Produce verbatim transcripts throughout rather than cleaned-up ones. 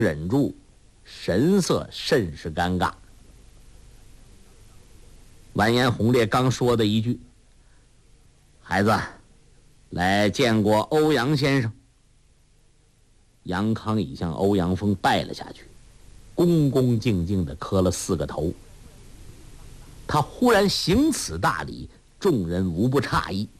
忍住，神色甚是尴尬。完颜洪烈刚说的一句：“孩子，来见过欧阳先生。”杨康已向欧阳锋拜了下去，恭恭敬敬地磕了四个头。他忽然行此大礼，众人无不诧异。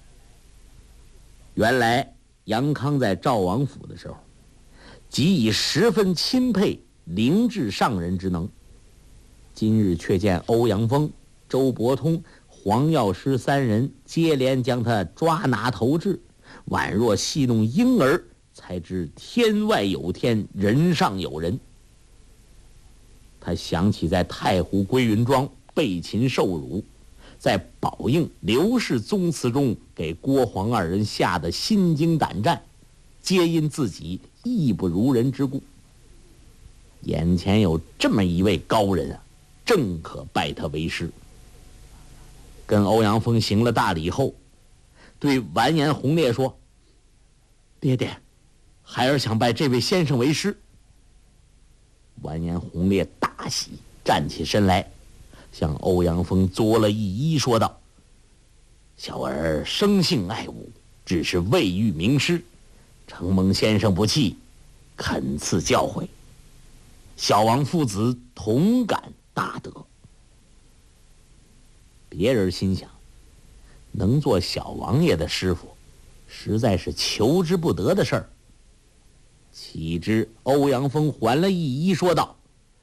原来杨康在赵王府的时候，即已十分钦佩灵智上人之能，今日却见欧阳锋、周伯通、黄药师三人接连将他抓拿投掷，宛若戏弄婴儿，才知天外有天，人上有人。他想起在太湖归云庄被擒受辱，在宝应刘氏宗祠中给郭黄二人吓得心惊胆战，皆因自己义不如人之故。眼前有这么一位高人啊，正可拜他为师。跟欧阳锋行了大礼后，对完颜洪烈说：“爹爹，孩儿想拜这位先生为师。”完颜洪烈大喜，站起身来，向欧阳锋作了一揖，说道：“小儿生性爱武，只是未遇名师，承蒙先生不弃，恳赐教诲。小王父子同感大德。”别人心想，能做小王爷的师傅，实在是求之不得的事儿。岂知欧阳锋还了一揖，说道：“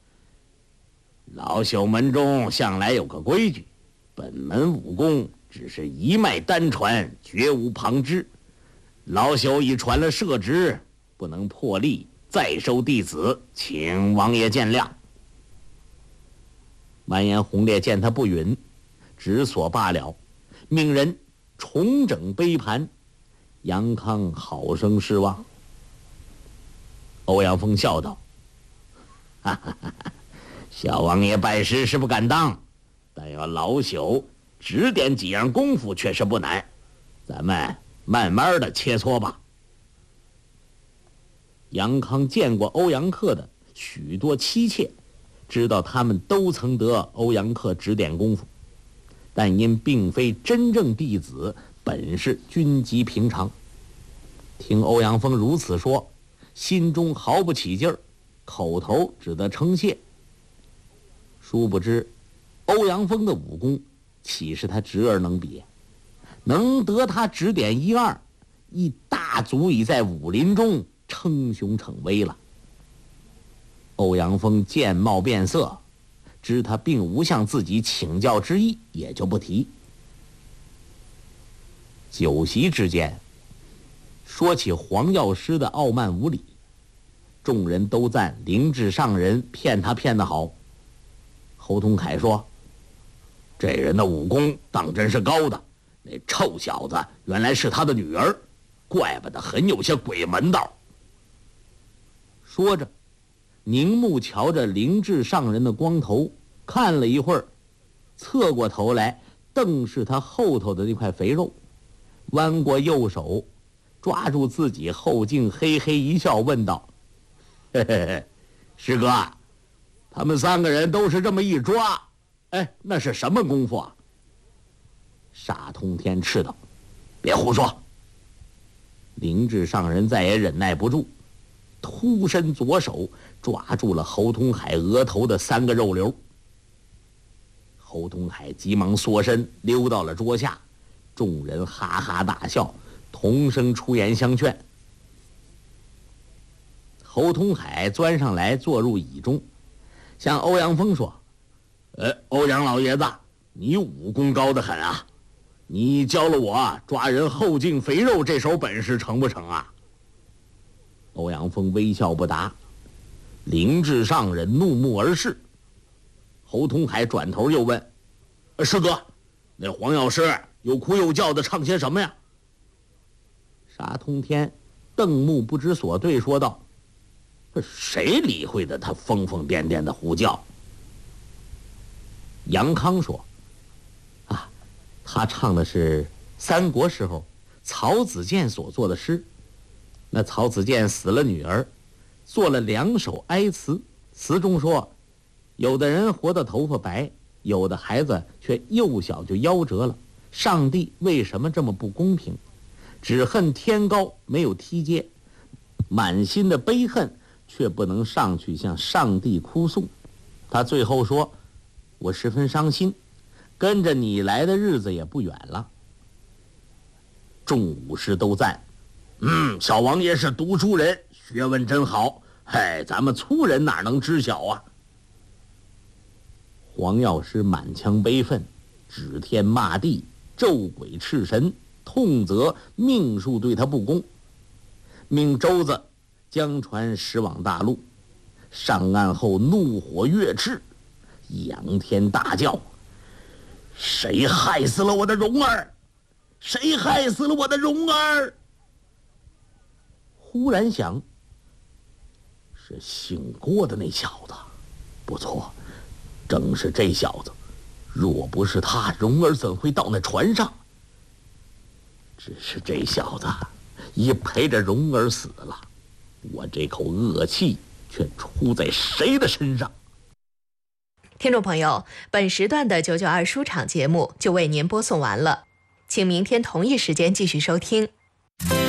老朽门中向来有个规矩，本门武功只是一脉单传，绝无旁支。老朽已传了社职，不能破例再收弟子，请王爷见谅。”完颜洪烈见他不允，只所罢了，命人重整杯盘。杨康好生失望。欧阳锋笑道：“哈哈哈哈，小王爷拜师是不敢当，但要老朽指点几样功夫却是不难，咱们慢慢的切磋吧。”杨康见过欧阳克的许多妻妾，知道他们都曾得欧阳克指点功夫，但因并非真正弟子，本事均极平常。听欧阳锋如此说，心中毫不起劲儿，口头只得称谢。殊不知欧阳锋的武功岂是他侄儿能比？能得他指点一二，亦大足以在武林中称雄逞威了。欧阳锋见貌变色，知他并无向自己请教之意，也就不提。酒席之间，说起黄药师的傲慢无礼，众人都赞灵智上人骗他骗得好。侯同凯说：“这人的武功当真是高的，那臭小子原来是他的女儿，怪不得很有些鬼门道。”说着，凝目瞧着灵智上人的光头，看了一会儿，侧过头来瞪视他后头的那块肥肉，弯过右手抓住自己后颈，嘿嘿一笑，问道：“嘿嘿嘿，师哥，他们三个人都是这么一抓，哎，那是什么功夫啊？”傻通天斥道：“别胡说！”灵智上人再也忍耐不住，突伸左手抓住了侯通海额头的三个肉瘤。侯通海急忙缩身溜到了桌下，众人哈哈大笑，同声出言相劝。侯通海钻上来坐入椅中，向欧阳锋说：“呃，欧阳老爷子，你武功高得很啊，你教了我抓人后颈肥肉这手本事成不成啊？”欧阳锋微笑不答。灵智上人怒目而视。侯通海转头又问：“师哥，那黄药师又哭又叫的唱些什么呀？”傻通天瞪目不知所对，说道：“谁理会的他疯疯癫癫的胡叫？”杨康说：“啊，他唱的是三国时候曹子建所作的诗。那曹子建死了女儿， 做了两首哀词，词中说，有的人活得头发白，有的孩子却幼小就夭折了，上帝为什么这么不公平？只恨天高没有梯阶，满心的悲恨却不能上去向上帝哭诉。他最后说，我十分伤心，跟着你来的日子也不远了。众武士都赞，嗯，小王爷是读书人，学问真好，嘿，咱们粗人哪能知晓啊？黄药师满腔悲愤，指天骂地，咒鬼斥神，痛责命数对他不公，命周子将船驶往大陆。上岸后怒火跃炽，仰天大叫，谁害死了我的蓉儿？谁害死了我的蓉儿？忽然想，是姓郭的那小子，不错，正是这小子，若不是他，蓉儿怎会到那船上？只是这小子已陪着蓉儿死了，我这口恶气却出在谁的身上？ 听众朋友，本时段的九九二书场节目就为您播送完了，请明天同一时间继续收听。